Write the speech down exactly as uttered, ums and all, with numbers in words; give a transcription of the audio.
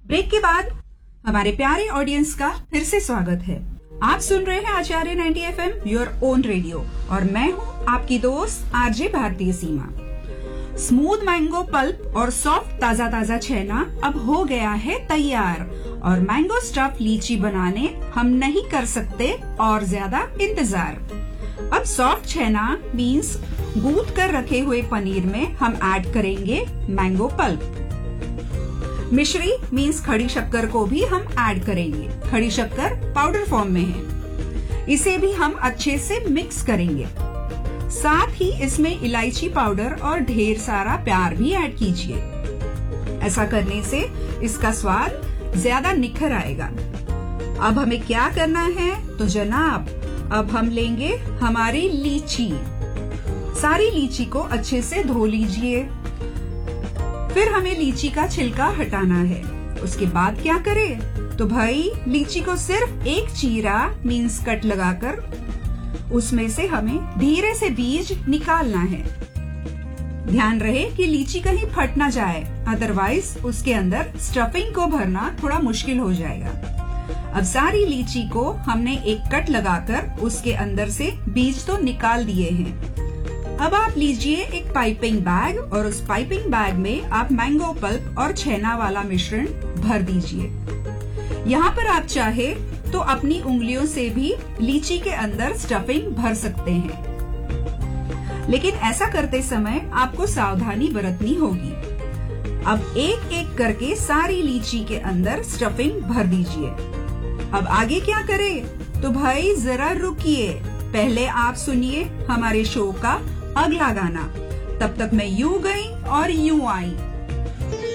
Break के बाद हमारे प्यारे ऑडियंस का फिर से स्वागत है। आप सुन रहे हैं आचार्य ninety F am your own radio और मैं हूँ आपकी दोस्त आरजे भारतीय सीमा। स्मूथ मैंगो पल्प और सॉफ्ट ताजा ताजा छेना अब हो गया है तैयार और मैंगो स्टफ लीची बनाने हम नहीं कर सकते और ज्यादा इंतजार। अब सॉफ्ट छेना मीन्स गूंथ कर रखे हुए पनीर में हम ऐड करेंगे मैंगो पल्प। मिश्री मीन्स खड़ी शक्कर को भी हम ऐड करेंगे। खड़ी शक्कर पाउडर फॉर्म में है, इसे भी हम अच्छे से मिक्स करेंगे। साथ ही इसमें इलायची पाउडर और ढेर सारा प्यार भी ऐड कीजिए। ऐसा करने से इसका स्वाद ज्यादा निखर आएगा। अब हमें क्या करना है तो जनाब, अब हम लेंगे हमारी लीची। सारी लीची को अच्छे से धो लीजिए। फिर हमें लीची का छिलका हटाना है। उसके बाद क्या करें तो भाई लीची को सिर्फ एक चीरा मीन्स कट लगाकर उसमें से हमें धीरे से बीज निकालना है। ध्यान रहे कि लीची कहीं फट ना जाए, अदरवाइज उसके अंदर स्टफिंग को भरना थोड़ा मुश्किल हो जाएगा। अब सारी लीची को हमने एक कट लगाकर उसके अंदर से बीज तो निकाल दिए हैं। अब आप लीजिए एक पाइपिंग बैग और उस पाइपिंग बैग में आप मैंगो पल्प और छेना वाला मिश्रण भर दीजिए। यहाँ पर आप चाहे तो अपनी उंगलियों से भी लीची के अंदर स्टफिंग भर सकते हैं, लेकिन ऐसा करते समय आपको सावधानी बरतनी होगी। अब एक एक करके सारी लीची के अंदर स्टफिंग भर दीजिए। अब आगे क्या करें तो भाई जरा रुकिए, पहले आप सुनिए हमारे शो का अगला गाना। तब तक मैं यूं गई और यूं आई।